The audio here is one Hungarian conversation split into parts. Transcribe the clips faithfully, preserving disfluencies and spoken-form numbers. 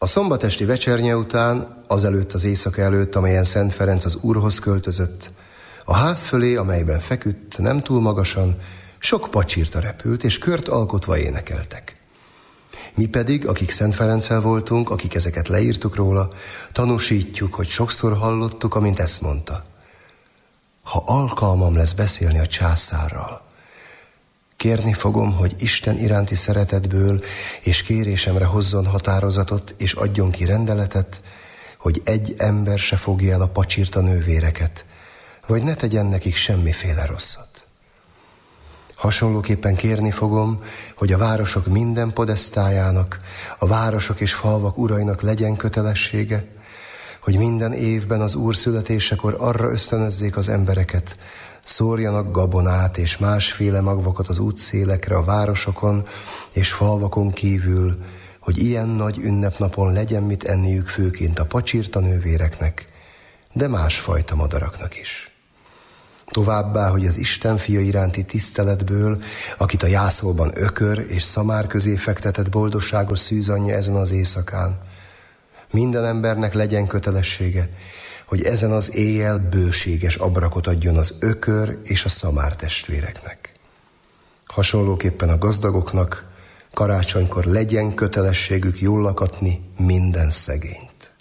A szombatesti vecsernye után, azelőtt az éjszaka előtt, amelyen Szent Ferenc az Úrhoz költözött, a ház fölé, amelyben feküdt, nem túl magasan, sok pacsirta repült, és kört alkotva énekeltek. Mi pedig, akik Szent Ferenccel voltunk, akik ezeket leírtuk róla, tanúsítjuk, hogy sokszor hallottuk, amint ezt mondta: ha alkalmam lesz beszélni a császárral, kérni fogom, hogy Isten iránti szeretetből és kérésemre hozzon határozatot, és adjon ki rendeletet, hogy egy ember se fogja el a pacsirta nővéreket, vagy ne tegyen nekik semmiféle rosszat. Hasonlóképpen kérni fogom, hogy a városok minden podesztájának, a városok és falvak urainak legyen kötelessége, hogy minden évben az Úr születésekor arra ösztönözzék az embereket, szórjanak gabonát és másféle magvakat az útszélekre, a városokon és falvakon kívül, hogy ilyen nagy ünnepnapon legyen mit enniük főként a pacsirta nővéreknek, de másfajta madaraknak is. Továbbá, hogy az Isten fia iránti tiszteletből, akit a jászolban ökör és szamár közé fektetett boldogságos szűzanyja ezen az éjszakán, minden embernek legyen kötelessége, hogy ezen az éjjel bőséges abrakot adjon az ökör és a szamár testvéreknek. Hasonlóképpen a gazdagoknak karácsonykor legyen kötelességük jól lakatni minden szegényt.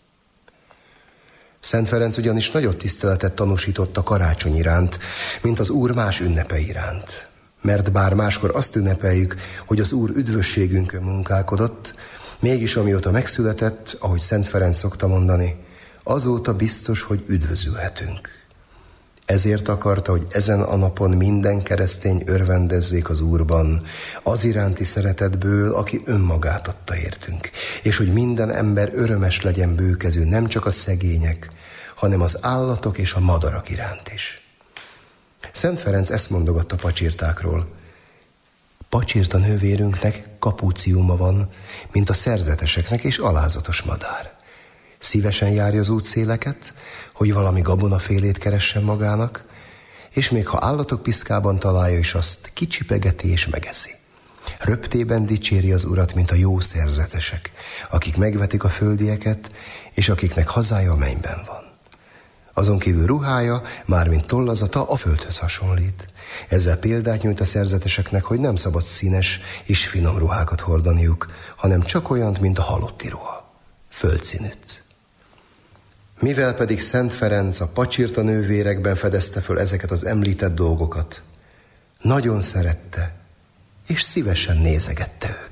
Szent Ferenc ugyanis nagyobb tiszteletet tanúsított a karácsony iránt, mint az Úr más ünnepe iránt. Mert bár máskor azt ünnepeljük, hogy az Úr üdvösségünkön munkálkodott, mégis amióta megszületett, ahogy Szent Ferenc szokta mondani, azóta biztos, hogy üdvözülhetünk. Ezért akarta, hogy ezen a napon minden keresztény örvendezzék az Úrban, az iránti szeretetből, aki önmagát adta értünk, és hogy minden ember örömes legyen bőkező, nem csak a szegények, hanem az állatok és a madarak iránt is. Szent Ferenc ezt mondogatta pacsirtákról: pacsirta nővérünknek kapúciuma van, mint a szerzeteseknek, és alázatos madár. Szívesen járja az útszéleket, hogy valami gabonafélét keressen magának, és még ha állatok piszkában találja is, azt kicsipegeti és megeszi. Röptében dicséri az Urat, mint a jó szerzetesek, akik megvetik a földieket, és akiknek hazája a mennyben van. Azon kívül ruhája, mármint tollazata, a földhöz hasonlít. Ezzel példát nyújt a szerzeteseknek, hogy nem szabad színes és finom ruhákat hordaniuk, hanem csak olyant, mint a halotti ruha, földszínűt. Mivel pedig Szent Ferenc a pacsirta nővérekben fedezte föl ezeket az említett dolgokat, nagyon szerette és szívesen nézegette őket.